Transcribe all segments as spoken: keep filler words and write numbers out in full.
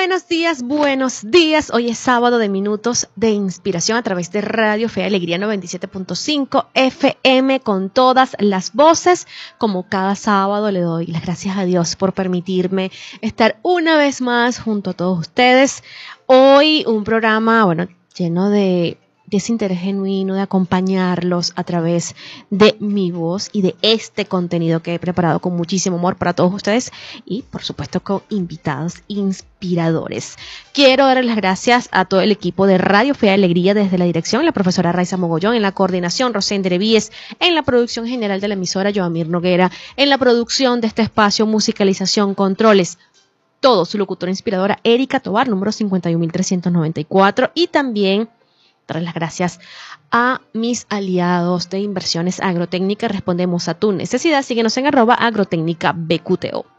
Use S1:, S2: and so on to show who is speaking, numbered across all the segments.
S1: Buenos días, buenos días. Hoy es sábado de Minutos de Inspiración a través de Radio Fe y Alegría noventa y siete punto cinco F M con todas las voces. Como cada sábado le doy las gracias a Dios por permitirme estar una vez más junto a todos ustedes. Hoy un programa, bueno, lleno de... de ese interés genuino de acompañarlos a través de mi voz y de este contenido que he preparado con muchísimo amor para todos ustedes y por supuesto con invitados inspiradores. Quiero dar las gracias a todo el equipo de Radio Fe y Alegría desde la dirección, la profesora Raiza Mogollón, en la coordinación Rosén Víez, en la producción general de la emisora Joamir Noguera, en la producción de este espacio, musicalización, controles, todo, su locutora inspiradora Erika Tobar, número cincuenta y un mil trescientos noventa y cuatro, y también dar las gracias a mis aliados de Inversiones Agrotécnica. Respondemos a tu necesidad. Síguenos en arroba agrotécnica B Q T O.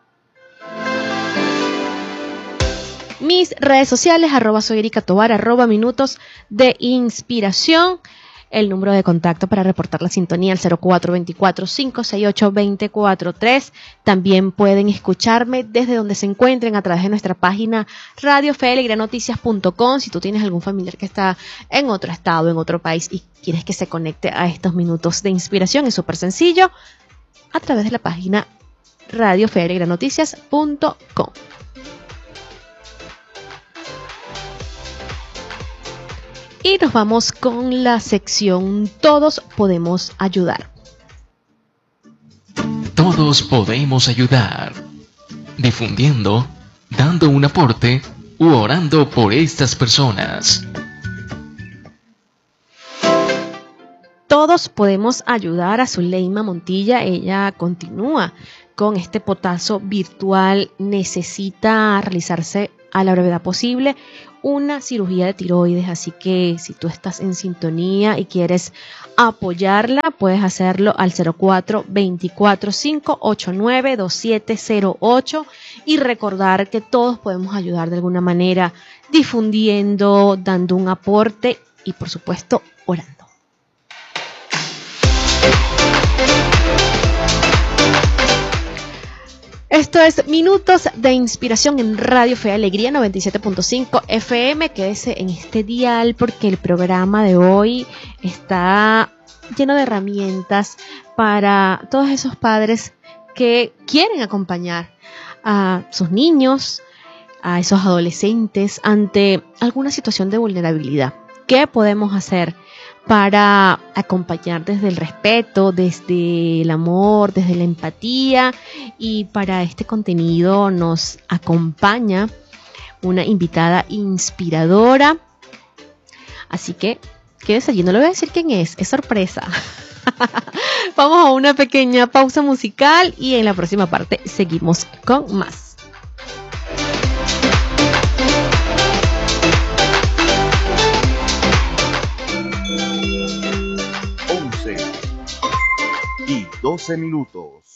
S1: Mis redes sociales, arroba soy Erika Tobar, arroba minutos de inspiración. El número de contacto para reportar la sintonía al cero cuatro dos cuatro, cinco seis ocho, dos cero cuatro tres. También pueden escucharme desde donde se encuentren a través de nuestra página radio fe y alegría noticias punto com. Si tú tienes algún familiar que está en otro estado, en otro país y quieres que se conecte a estos minutos de inspiración, es súper sencillo a través de la página radio fe y alegría noticias punto com. Y nos vamos con la sección Todos podemos ayudar.
S2: Todos podemos ayudar. Difundiendo, dando un aporte u orando por estas personas.
S1: Todos podemos ayudar a Zuleima Montilla. Ella continúa con este potazo virtual. Necesita realizarse a la brevedad posible una cirugía de tiroides, así que si tú estás en sintonía y quieres apoyarla, puedes hacerlo al cero cuatro dos cuatro, cinco ocho nueve, dos siete cero ocho y recordar que todos podemos ayudar de alguna manera, difundiendo, dando un aporte y por supuesto orando. Esto es Minutos de Inspiración en Radio Fe y Alegría noventa y siete punto cinco F M. Quédese en este dial porque el programa de hoy está lleno de herramientas para todos esos padres que quieren acompañar a sus niños, a esos adolescentes ante alguna situación de vulnerabilidad. ¿Qué podemos hacer para acompañar desde el respeto, desde el amor, desde la empatía? Y para este contenido nos acompaña una invitada inspiradora. Así que quédese allí, no le voy a decir quién es, es sorpresa. Vamos a una pequeña pausa musical y en la próxima parte seguimos con más.
S3: Y doce minutos.